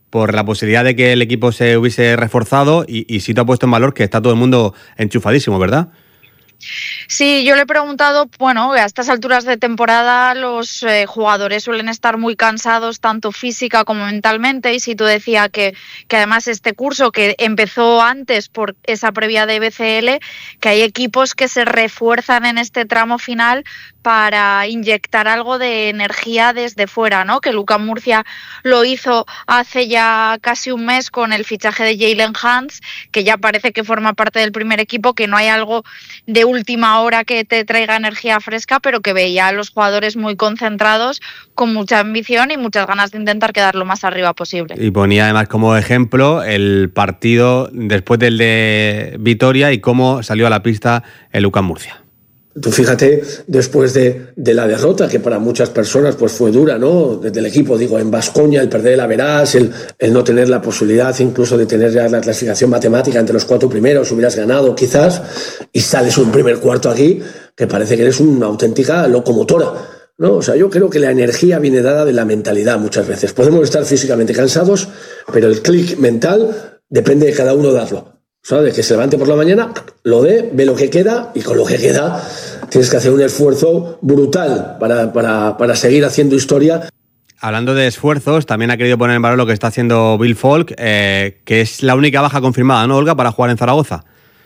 por la posibilidad de que el equipo se hubiese reforzado y sí te ha puesto en valor que está todo el mundo enchufadísimo, ¿verdad? Sí, yo le he preguntado, bueno, a estas alturas de temporada los jugadores suelen estar muy cansados tanto física como mentalmente, y si tú decías que además este curso que empezó antes por esa previa de BCL, que hay equipos que se refuerzan en este tramo final para inyectar algo de energía desde fuera, ¿no? Que UCAM Murcia lo hizo hace ya casi un mes con el fichaje de Jalen Hans, que ya parece que forma parte del primer equipo, que no hay algo de última hora que te traiga energía fresca, pero que veía a los jugadores muy concentrados, con mucha ambición y muchas ganas de intentar quedar lo más arriba posible. Y ponía además como ejemplo el partido después del de Vitoria y cómo salió a la pista el UCAM Murcia. Tú fíjate, después de la derrota, que para muchas personas pues fue dura, ¿no? Desde el equipo, digo, en Baskonia, el perder el Average, el no tener la posibilidad incluso de tener ya la clasificación matemática entre los 4 primeros, hubieras ganado quizás, y sales un primer cuarto aquí, que parece que eres una auténtica locomotora, ¿no? O sea, yo creo que la energía viene dada de la mentalidad muchas veces. Podemos estar físicamente cansados, pero el clic mental depende de cada uno darlo. ¿Sabes? Que se levante por la mañana, lo ve lo que queda, y con lo que queda tienes que hacer un esfuerzo brutal para seguir haciendo historia. Hablando de esfuerzos, también ha querido poner en valor lo que está haciendo Bill Folk, que es la única baja confirmada, ¿no, Olga?, para jugar en Zaragoza.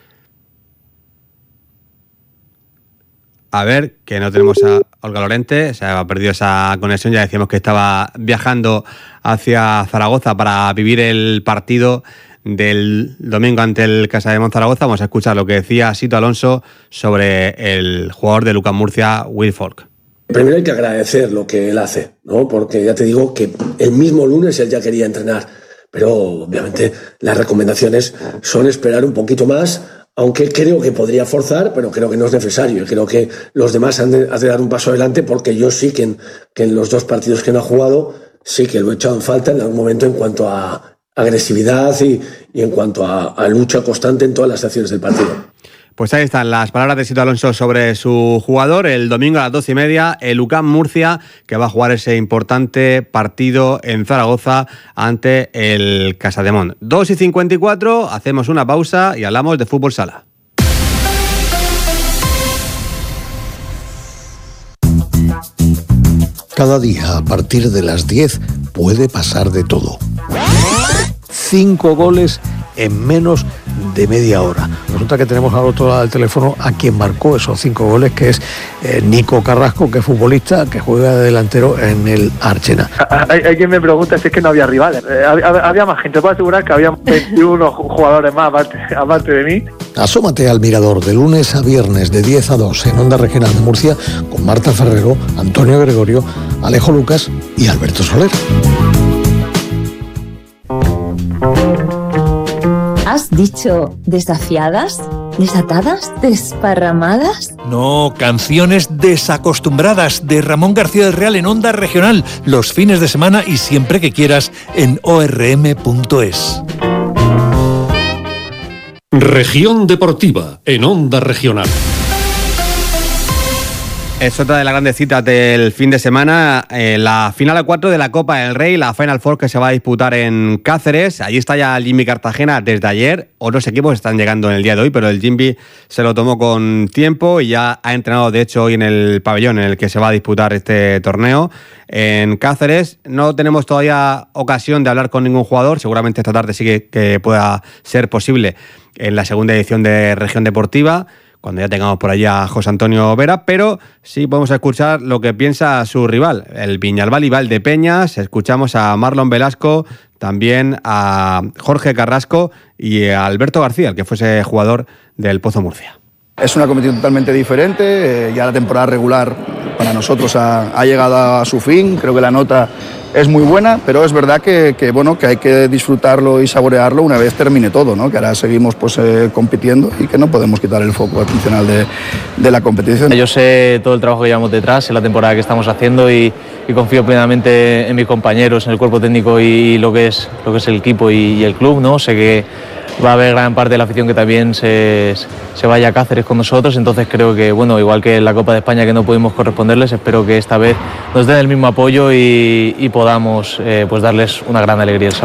A ver, que no tenemos a Olga Lorente, se ha perdido esa conexión, ya decíamos que estaba viajando hacia Zaragoza para vivir el partido del domingo ante el Casademont Zaragoza. Vamos a escuchar lo que decía Sito Alonso sobre el jugador de UCAM Murcia, Will Folk. Primero hay que agradecer lo que él hace, ¿no? Porque ya te digo que el mismo lunes él ya quería entrenar, pero obviamente las recomendaciones son esperar un poquito más, aunque creo que podría forzar, pero creo que no es necesario. Creo que los demás han de dar un paso adelante, porque yo sí que en los 2 partidos que no ha jugado sí que lo he echado en falta en algún momento en cuanto a agresividad y en cuanto a lucha constante en todas las acciones del partido. Pues ahí están las palabras de Sito Alonso sobre su jugador. El domingo a las 12:30, el UCAM Murcia, que va a jugar ese importante partido en Zaragoza ante el Casademont. 2:54, hacemos una pausa y hablamos de fútbol sala. Cada día, a partir de las 10, puede pasar de todo. 5 goles en menos de media hora. Resulta que tenemos al otro lado del teléfono a quien marcó esos 5 goles, que es Nico Carrasco, que es futbolista, que juega de delantero en el Archena. Hay quien me pregunta si es que no había rivales. Había más gente. Puedo asegurar que había 21 jugadores más aparte de mí. Asómate al Mirador de lunes a viernes de 10 a 2 en Onda Regional de Murcia con Marta Ferrero, Antonio Gregorio, Alejo Lucas y Alberto Soler. ¿Has dicho desafiadas? ¿Desatadas? ¿Desparramadas? No, canciones desacostumbradas de Ramón García del Real en Onda Regional, los fines de semana y siempre que quieras en orm.es. Región Deportiva en Onda Regional. Es otra de las grandes citas del fin de semana, la final a 4 de la Copa del Rey, la Final Four, que se va a disputar en Cáceres. Allí está ya el Jimby Cartagena desde ayer. Otros equipos están llegando en el día de hoy, pero el Jimby se lo tomó con tiempo y ya ha entrenado, de hecho, hoy en el pabellón en el que se va a disputar este torneo en Cáceres. No tenemos todavía ocasión de hablar con ningún jugador. Seguramente esta tarde sí que pueda ser posible en la segunda edición de Región Deportiva, cuando ya tengamos por allá a José Antonio Vera, pero sí podemos escuchar lo que piensa su rival, el Viñalbal y Valdepeñas. Escuchamos a Marlon Velasco, también a Jorge Carrasco y a Alberto García, el que fuese jugador del Pozo Murcia. Es una competición totalmente diferente, ya la temporada regular para nosotros ha llegado a su fin, creo que la nota es muy buena, pero es verdad que hay que disfrutarlo y saborearlo una vez termine todo, ¿no? Que ahora seguimos compitiendo y que no podemos quitar el foco atencional de la competición. Yo sé todo el trabajo que llevamos detrás, en la temporada que estamos haciendo y confío plenamente en mis compañeros, en el cuerpo técnico y lo que es el equipo y el club, ¿no? Sé que va a haber gran parte de la afición que también se vaya a Cáceres con nosotros, entonces creo que, igual que en la Copa de España que no pudimos corresponderles, espero que esta vez nos den el mismo apoyo y podamos darles una gran alegría.